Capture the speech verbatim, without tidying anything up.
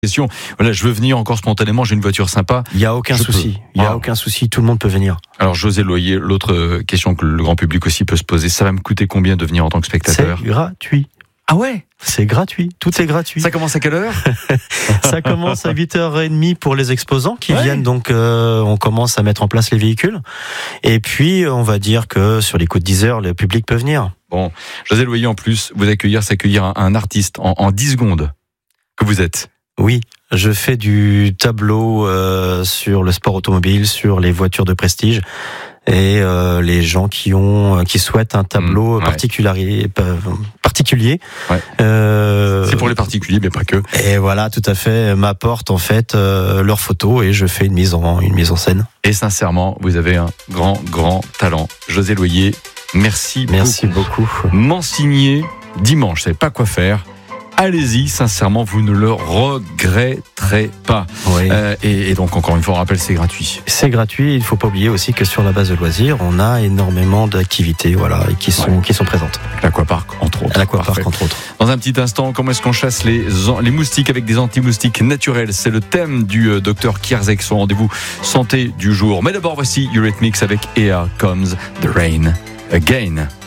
Question. Voilà, je veux venir encore spontanément, j'ai une voiture sympa. Il n'y a aucun je souci. peux. Il n'y a Ah. aucun souci. Tout le monde peut venir. Alors, José Loyer, l'autre question que le grand public aussi peut se poser, ça va me coûter combien de venir en tant que spectateur ? C'est gratuit. Ah ouais ? C'est gratuit. Tout est gratuit. Ça commence à quelle heure ? Ça commence à huit heures trente pour les exposants qui Ouais. viennent. Donc, euh, on commence à mettre en place les véhicules. Et puis, on va dire que sur les coups de dix heures, le public peut venir. Bon, José Loyer, en plus, vous accueillir, c'est accueillir un, un artiste en, en dix secondes que vous êtes. Oui, je fais du tableau euh, sur le sport automobile, sur les voitures de prestige. Et euh, les gens qui ont, qui souhaitent un tableau Mmh, ouais. particulier, particulier. Ouais. Euh, C'est pour les particuliers, mais pas que. Et voilà, tout à fait, m'apportent en fait euh, leurs photos et je fais une mise en une mise en scène. Et sincèrement, vous avez un grand, grand talent. José Loyer, merci, Merci beaucoup. beaucoup. M'ensigner dimanche, je savais pas quoi faire. Allez-y, sincèrement, vous ne le regretterez pas. Oui. Euh, et, et donc, encore une fois, on rappelle, c'est gratuit. C'est gratuit. Il faut pas oublier aussi que sur la base de loisirs, on a énormément d'activités, voilà, et qui sont Ouais. qui sont présentes. L'Aquapark, entre autres. À l'Aquapark, Parfait. entre autres. Dans un petit instant, comment est-ce qu'on chasse les, les moustiques avec des anti-moustiques naturels ? C'est le thème du euh, docteur Kierzek, son rendez-vous santé du jour. Mais d'abord, voici Eurythmics avec Here Comes the Rain Again.